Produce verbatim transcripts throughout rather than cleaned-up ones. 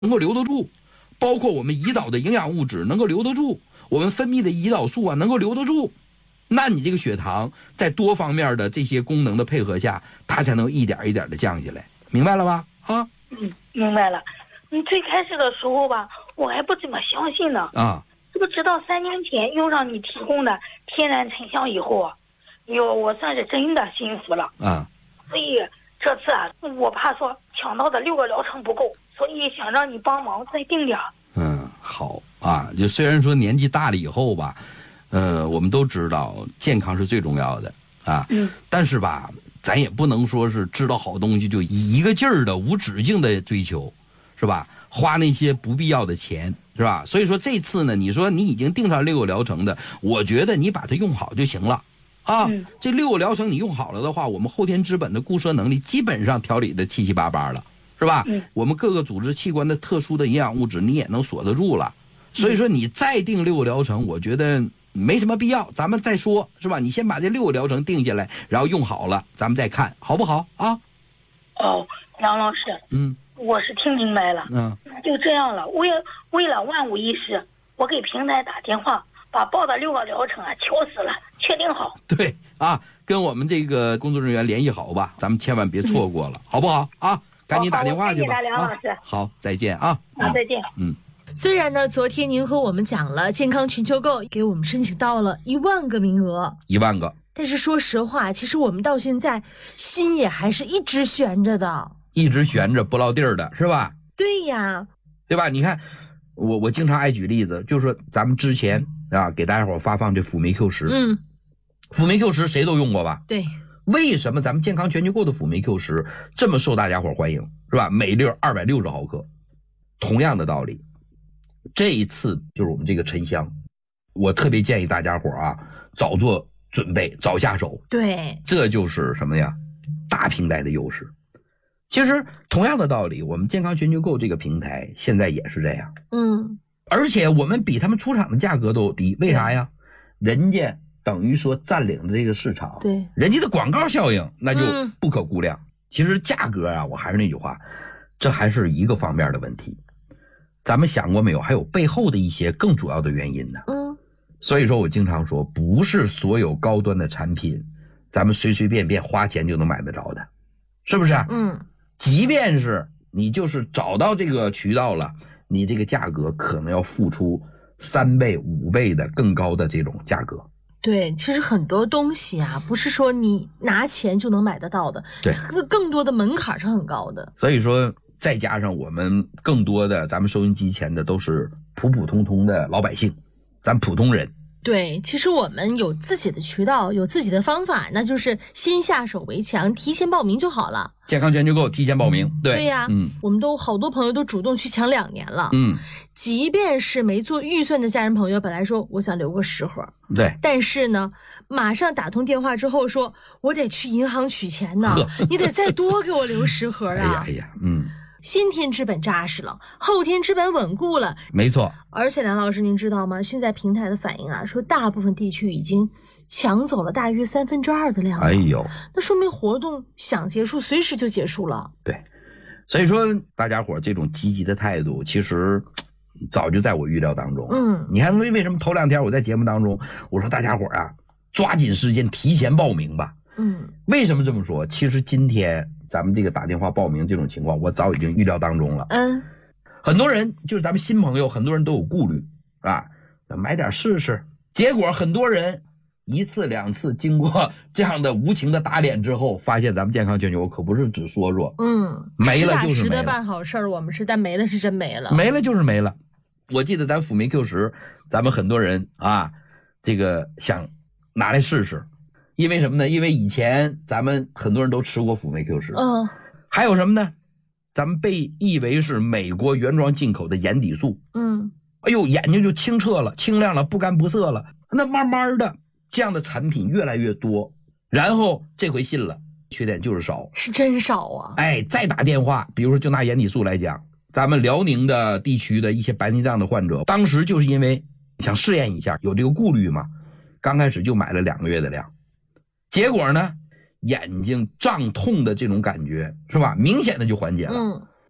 能够留得住，包括我们胰岛的营养物质能够留得住，我们分泌的胰岛素啊能够留得住，那你这个血糖在多方面的这些功能的配合下，它才能一点一点的降下来，明白了吧？啊， 嗯，明白了。你最开始的时候吧，我还不怎么相信呢。 啊， 这不直到三年前用上你提供的天然沉香以后啊，哟，我算是真的信服了。 啊， 所以这次啊，我怕说抢到的六个疗程不够，所以想让你帮忙再定点。 嗯，好啊。就虽然说年纪大了以后吧，呃，我们都知道健康是最重要的啊。 嗯。但是吧，咱也不能说是知道好东西就一个劲儿的无止境的追求，是吧？花那些不必要的钱，是吧？所以说这次呢，你说你已经定上六个疗程的，我觉得你把它用好就行了。啊， 嗯、 这六个疗程你用好了的话，我们后天资本的固摄能力基本上调理的七七八八了，是吧？ 嗯、 我们各个组织器官的特殊的营养物质你也能锁得住了，所以说你再定六个疗程，我觉得没什么必要，咱们再说，是吧？你先把这六个疗程定下来，然后用好了，咱们再看，好不好啊？ 哦，杨老师， 嗯， 我是听明白了， 嗯， 就这样了。为为了万无一失，我给平台打电话，把报的六个疗程啊敲死了，确定好。 对啊，跟我们这个工作人员联系好吧，咱们千万别错过了，嗯、好不好啊？赶紧打电话去吧。 好，梁老师、 啊。好，再见啊。 好，再见。 嗯。 虽然呢，昨天您和我们讲了健康全球购给我们申请到了一万个名额， 一万个。 但是说实话，其实我们到现在心也还是一直悬着的， 一直悬着不落地儿的，是吧？ 对呀， 对吧？你看，我我经常爱举例子，就是说咱们之前啊给大家伙发放这辅酶 Q 十， 嗯， 辅酶 Q 十谁都用过吧？ 对。 为什么咱们健康全球购的辅酶 Q 十这么受大家伙欢迎，是吧？每粒二百六十毫克，同样的道理。这一次就是我们这个沉香，我特别建议大家伙啊，早做准备，早下手。 对， 这就是什么呀？大平台的优势。其实同样的道理，我们健康全球购这个平台现在也是这样。 嗯， 而且我们比他们出厂的价格都低，为啥呀？人家等于说占领了这个市场， 对， 人家的广告效应那就不可估量。嗯、其实价格啊，我还是那句话，这还是一个方面的问题。咱们想过没有？还有背后的一些更主要的原因呢。 嗯， 所以说我经常说，不是所有高端的产品，咱们随随便便花钱就能买得着的，是不是？ 嗯， 即便是你就是找到这个渠道了，你这个价格可能要付出三倍、五倍的更高的这种价格。 对，其实很多东西啊，不是说你拿钱就能买得到的， 对， 更多的门槛是很高的。 所以说。再加上我们更多的咱们收音机前的都是普普通通的老百姓，咱普通人。 对，其实我们有自己的渠道，有自己的方法，那就是先下手为强，提前报名就好了。 健康全球购提前报名，对对呀、啊， 嗯， 我们都好多朋友都主动去抢两年了， 嗯， 即便是没做预算的家人朋友，本来说我想留个十盒， 对， 但是呢，马上打通电话之后说，我得去银行取钱呢，你得再多给我留十盒啊！ 哎呀哎呀，嗯。 先天之本扎实了，后天之本稳固了， 没错。 而且梁老师您知道吗？现在平台的反应啊，说大部分地区已经抢走了大约三分之二的量了。 哎呦， 那说明活动想结束随时就结束了。 对，所以说大家伙这种积极的态度其实早就在我预料当中。 嗯， 你看为什么头两天我在节目当中我说大家伙啊，抓紧时间提前报名吧。 嗯，为什么这么说？其实今天咱们这个打电话报名这种情况，我早已经预料当中了。 嗯， 很多人就是咱们新朋友，很多人都有顾虑啊，买点试试。结果很多人一次两次经过这样的无情的打脸之后，发现咱们健康全球可不是只说说， 嗯， 没了就是没了。 实打实的办好事儿，我们是，但没了是真没了， 没了就是没了。我记得咱辅酶 Q 十，咱们很多人啊，这个想拿来试试。因为什么呢？因为以前咱们很多人都吃过辅酶 Q 十， 嗯， 还有什么呢？咱们被誉为是美国原装进口的眼底素， 嗯， 哎呦，眼睛就清澈了、清亮了、不干不涩了。那慢慢的，这样的产品越来越多，然后这回信了，缺点就是少， 是真少啊！ 哎，再打电话，比如说就拿眼底素来讲，咱们辽宁的地区的一些白内障的患者，当时就是因为想试验一下，有这个顾虑嘛，刚开始就买了两个月的量。结果呢，眼睛胀痛的这种感觉是吧，明显的就缓解了。 嗯，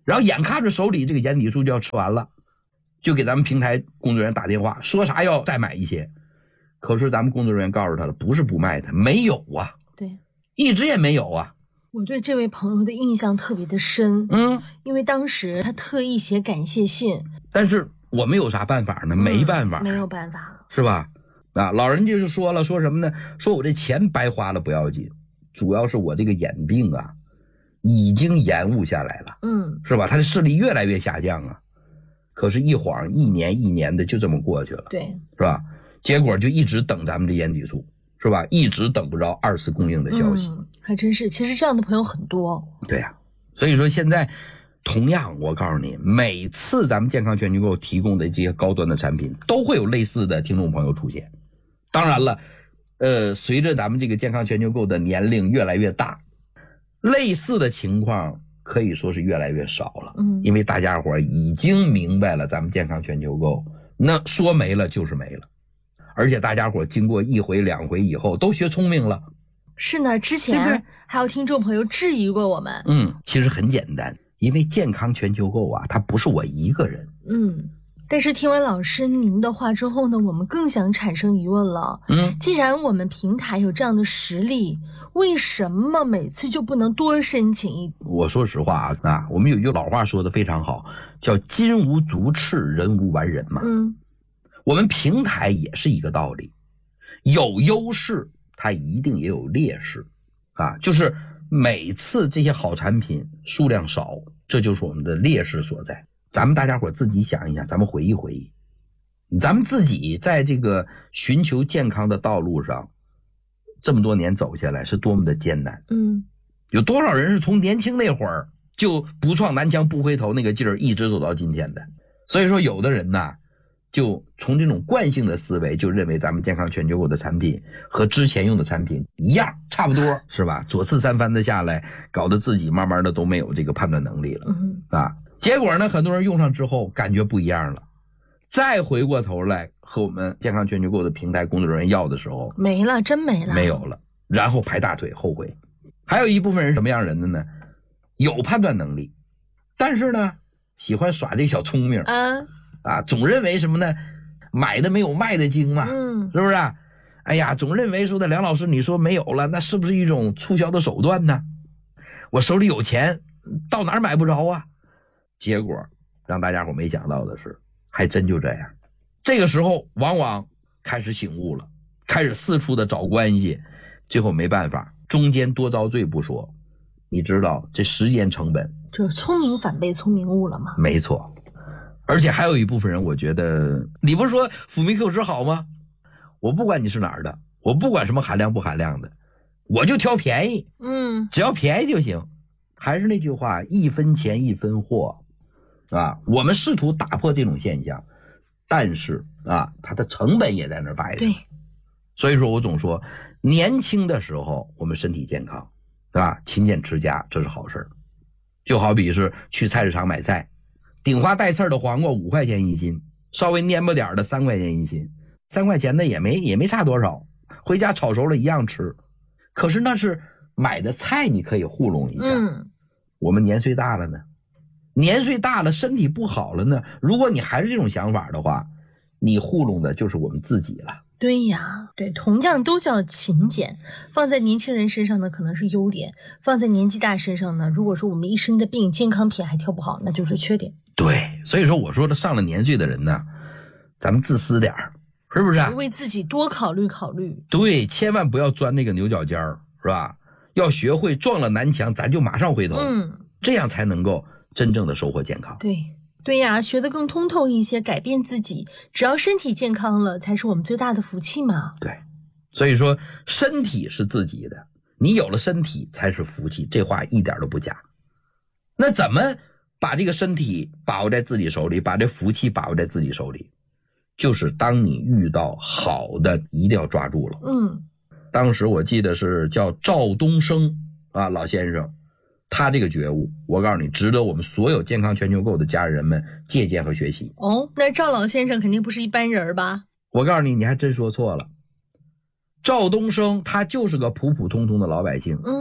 然后眼看着手里这个盐底素就要吃完了，就给咱们平台工作人员打电话，说啥要再买一些。可是咱们工作人员告诉他了，不是不卖他，没有啊， 对， 一直也没有啊。 我对这位朋友的印象特别的深， 嗯， 因为当时他特意写感谢信， 但是我们有啥办法呢？没办法、 嗯，没有办法， 是吧？啊，老人家就说了，说什么呢？说我这钱白花了不要紧，主要是我这个眼病啊，已经延误下来了， 嗯， 是吧？他的视力越来越下降啊。可是，一晃一年一年的就这么过去了， 对， 是吧？结果就一直等咱们这盐底素，是吧？一直等不着二次供应的消息， 嗯，还真是。其实这样的朋友很多， 对呀、啊。所以说现在，同样我告诉你，每次咱们健康全球购提供的这些高端的产品，都会有类似的听众朋友出现。当然了，呃，随着咱们这个健康全球购的年龄越来越大，类似的情况可以说是越来越少了。 嗯， 因为大家伙已经明白了咱们健康全球购，那说没了就是没了。而且大家伙经过一回两回以后，都学聪明了。 是呢，之前对对还有听众朋友质疑过我们。 嗯，其实很简单，因为健康全球购啊，它不是我一个人。 嗯。但是听完老师您的话之后呢，我们更想产生疑问了。 嗯， 既然我们平台有这样的实力，为什么每次就不能多申请一？ 我说实话啊，啊，我们有一句老话说的非常好，叫金无足赤，人无完人嘛。 嗯， 我们平台也是一个道理，有优势，它一定也有劣势，啊，就是每次这些好产品数量少，这就是我们的劣势所在。咱们大家伙自己想一想，咱们回忆回忆，咱们自己在这个寻求健康的道路上，这么多年走下来是多么的艰难。 嗯， 有多少人是从年轻那会儿就不撞南墙不回头那个劲儿一直走到今天的。所以说有的人呢，就从这种惯性的思维就认为咱们健康全球购的产品和之前用的产品一样差不多，是吧？左次三番的下来，搞得自己慢慢的都没有这个判断能力了。 嗯， 啊，结果呢，很多人用上之后感觉不一样了，再回过头来和我们健康全球购的平台工作人员要的时候， 没了，真没了， 没有了，然后拍大腿后悔。还有一部分人什么样人的呢？有判断能力，但是呢，喜欢耍这个小聪明啊啊，总认为什么呢？买的没有卖的精嘛， 嗯， 是不是？哎呀，总认为说的梁老师，你说没有了，那是不是一种促销的手段呢？我手里有钱，到哪儿买不着啊？结果让大家伙没想到的是，还真就这样。这个时候往往开始醒悟了，开始四处的找关系，最后没办法，中间多遭罪不说，你知道这时间成本， 就是聪明反被聪明误了吗？ 没错。而且还有一部分人，我觉得你不是说辅酶 Q 十好吗？我不管你是哪儿的，我不管什么含量不含量的，我就挑便宜， 嗯， 只要便宜就行。还是那句话，一分钱一分货啊，我们试图打破这种现象，但是啊，它的成本也在那儿摆着。 对， 所以说我总说，年轻的时候我们身体健康，对吧？勤俭持家，这是好事儿。就好比是去菜市场买菜，顶花带刺的黄瓜五块钱一斤，稍微蔫巴点的三块钱一斤，三块钱的也没也没差多少，回家炒熟了一样吃。可是那是买的菜，你可以糊弄一下。 嗯， 我们年岁大了呢，年岁大了，身体不好了呢。如果你还是这种想法的话，你糊弄的就是我们自己了。 对呀，对，同样都叫勤俭，放在年轻人身上呢可能是优点，放在年纪大身上呢，如果说我们一身的病，健康品还挑不好，那就是缺点。 对，所以说我说的上了年岁的人呢，咱们自私点儿，是不是、啊？ 为自己多考虑考虑。 对，千万不要钻那个牛角尖儿，是吧？要学会撞了南墙，咱就马上回头， 嗯， 这样才能够真正的收获健康。 对。对呀，学得更通透一些，改变自己，只要身体健康了，才是我们最大的福气嘛。 对，所以说身体是自己的，你有了身体才是福气，这话一点都不假。那怎么把这个身体把握在自己手里，把这福气把握在自己手里？就是当你遇到好的，一定要抓住了。 嗯， 当时我记得是叫赵东升啊，老先生。他这个觉悟，我告诉你，值得我们所有健康全球购的家人们借鉴和学习。 哦，那赵老先生肯定不是一般人吧？ 我告诉你，你还真说错了。赵东升他就是个普普通通的老百姓， 嗯，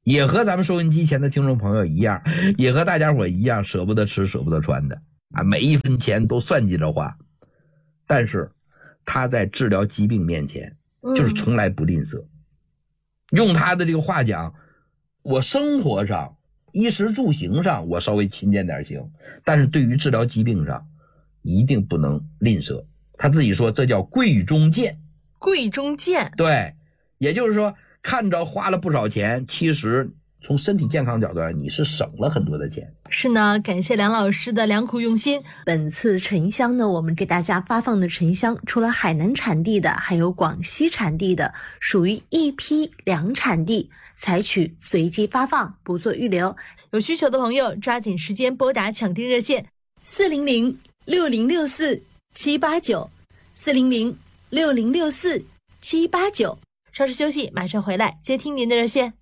也和咱们收音机前的听众朋友一样，也和大家伙一样舍不得吃舍不得穿的啊，每一分钱都算计着花。但是他在治疗疾病面前就是从来不吝啬、嗯、用他的这个话讲，我生活上衣食住行上我稍微勤俭点行，但是对于治疗疾病上一定不能吝啬。他自己说这叫贵中贱。 贵中贱， 对，也就是说看着花了不少钱，其实从身体健康角度上你是省了很多的钱。 是呢，感谢梁老师的良苦用心。 本次沉香呢，我们给大家发放的沉香除了海南产地的还有广西产地的，属于一批两产地，采取随机发放，不做预留。 有需求的朋友抓紧时间拨打抢订热线四零零六零六四七八九 四零零六零六四七八九。稍事休息，马上回来接听您的热线。